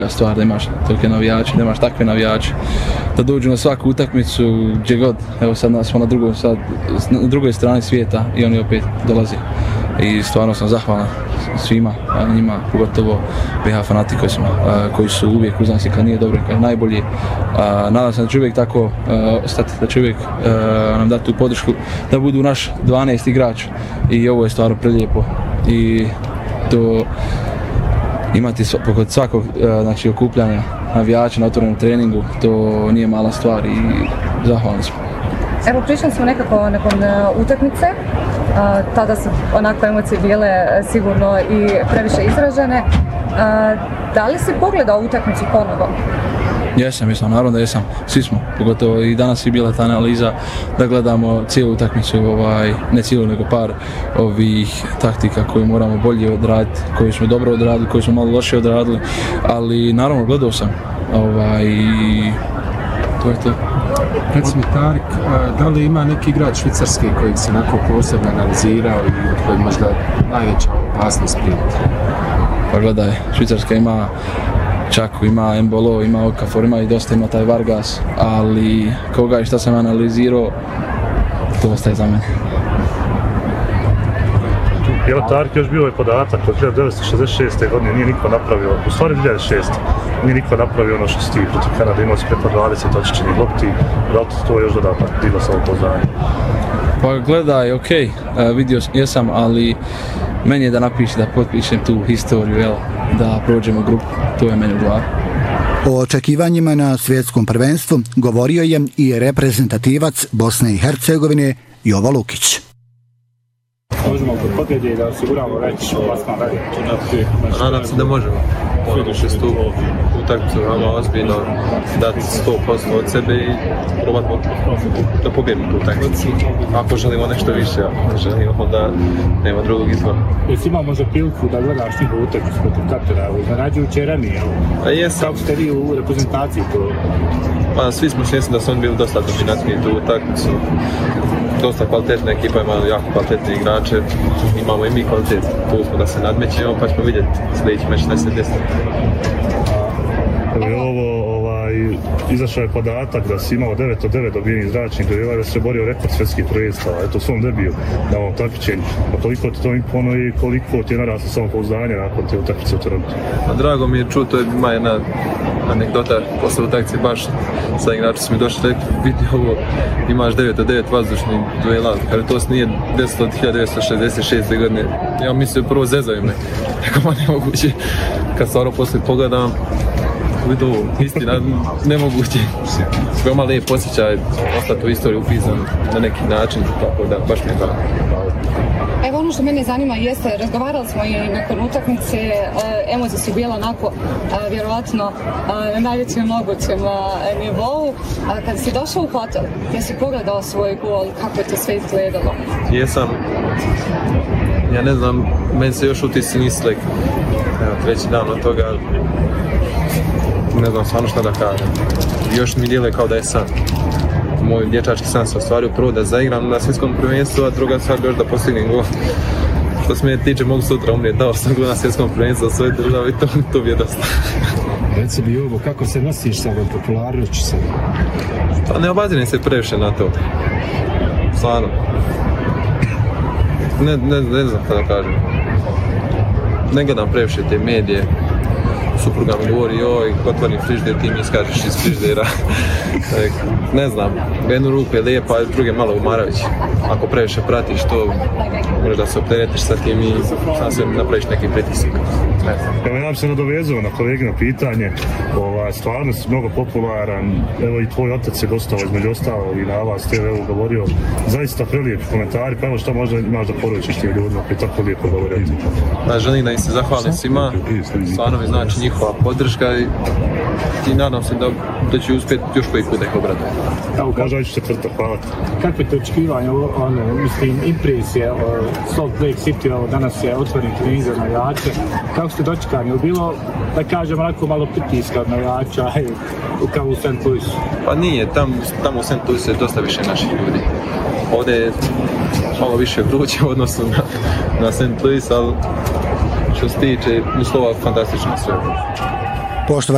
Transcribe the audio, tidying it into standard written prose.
stvar da imaš tolike navijače, da imaš takve navijače, da dođu na svaku utakmicu gdje god. Evo sad smo na drugoj strani svijeta i oni opet dolaze. I stvarno sam zahvalan svima, njima, pogotovo BH fanatikovima koji su uvijek uz nas i kad nije dobro, kad je najbolje. Nadam se da će uvijek tako ostati, da će uvijek nam dati tu podršku, da budu naš 12 igrač i ovo je stvarno prelijepo. I to imati kod svakog znači, okupljanja navijača na otvorenom treningu, to nije mala stvar i zahvalni smo. Evo, pričali smo nekako nakon utakmice, tada su onako emocije bile sigurno i previše izražene. Da li si pogledao utakmicu ponovo? Jesam, naravno da jesam. Svi smo, pogotovo i danas je bila ta analiza da gledamo cijelu utakmicu, ne cijelu nego par ovih taktika koje moramo bolje odraditi, koje smo dobro odradili, koje smo malo loše odradili, ali naravno gledao sam i to je to. Reci mi, Tarik, da li ima neki igrač švicarski kojeg se onako posebno analizirao i od kojeg možda najveća opasnost prijeti? Pa gledaj, Švicarska ima Čaku, ima Embolo, ima Okafor, ima i dosta, ima taj Vargas, ali koga i šta sam analizirao, to ostaje za mene. Evo Tarik, još bio je podatak od 1966. godine, nije niko napravio, u stvari 2006. Nije niko napravio ono što si ti protiv Kanade, imao si preko 20 očišćenih lopti, da li to je još dodatno bilo sa ovo poznanje? Pa gledaj, okej, vidio jesam, ali meni je da napiši, da potpišem tu historiju, jel, da prođemo grupu, to je meni u glavi. O očekivanjima na svjetskom prvenstvu govorio je i reprezentativac Bosne i Hercegovine Jovo Lukić. Možemo kod pobjede da osiguramo već plasman dalje. Nadam se da možemo. Moramo pristup utakmicu veoma ozbiljno, dati 100% od sebe i probati da pobjedimo tu utakmicu. Ako želimo nešto više, ako želimo, onda nema drugog izbora. Jesi imao možda priliku da gledaš njihovu utakmicu protiv Katara, iznenađujuće ranije? Kako ste vi u reprezentaciji to? Pa svi smo svjesni da su oni bili dosta dominantni tu utakmicu. Dosta kvalitetna ekipa, imamo jako kvalitetne igrače, imamo i mi kvalitet, tu smo da se nadmećemo, pa ćemo vidjeti sljedeći meč na se desiti. Izašao je podatak da si imao 9 od 9 dobijenih zračnih duela, da se borio rekord svjetskih prvenstava, eto u svom debiju na ovom takmičenju. A koliko ti to imponuje i koliko ti je naraslo samopouzdanje nakon te utakmice u Torontu? Drago mi je čuti, to je ima jedna anegdota posle utakmice, baš sa igračom su mi došli rekli, vidi ovo, imaš 9 od 9 vazdušnih duela, kada to nije desilo od 1966. godine. Ja mislio prvo zezaju me, tako nemoguće, kad stvarno poslije pogledam, vidu istina, nemoguće. Veoma lijep osjećaj, ostati u istoriju upisan na neki način, tako da baš mi je drago. Evo ono što mene zanima jeste, razgovarali smo i nakon utakmice, emocije su bile onako vjerovatno na najvećem mogućem nivou. Kad si došao u hotel, jesi pogledao svoj gol, kako je to sve izgledalo? Jesam. Ja ne znam, meni se još utisci nisu slikli. Evo, treći dan od toga, ne znam stvarno šta da kažem. Još mi djeluje kao da je san. Moj dječački san se ostvario, prvo da zaigram na svjetskom prvenstvu, a druga stvar još da postignem gol. Što se mene tiče, mogu sutra umrijeti, dao sam gol na svjetskom prvenstvu za svoje države i to bi je dosta. Reci mi Jovo, kako se nosiš sa ovom popularnošću sada? Pa ne obazirem se previše na to. Stvarno. Ne znam šta da kažem. Ne gledam previše te medije. Supruga mi govori, joj, otvorim frižder, ti mi iskažeš iz friždera. Ne znam, jednu ruku je lijepa, a druge malo umarajući. Ako previše pratiš to, možeš da se opteretiš sa tim i sam se napraviš neki pritisak. Evo, ja bi se nadovezao na kolegino pitanje, stvarno si mnogo popularan, evo i tvoj otac je gostovao između ostalog i na vas TV govorio, zaista prelijepi komentari, pa evo što možda imaš da poručiš tim ljudima koji tako lijepo govore. Želim da im se zahvalim svima, stvarno mi znači njihova podrška i nadam se da će uspjeti još koji put da ih obraduje. Evo, kažu četvrta, hvala. Kakve te očekivanje, mislim, impresije Salt Lake City, danas je otvoren trening za navijače, kako ste dočekani? Bilo, da kažem, onako malo pritiska od navijača kao u St. Louisu? Pa nije, tamo u St. Louisu je dosta više naših ljudi. Ovdje je malo više vruće u odnosu na St. Louis, ali što se tiče uslova fantastično sve.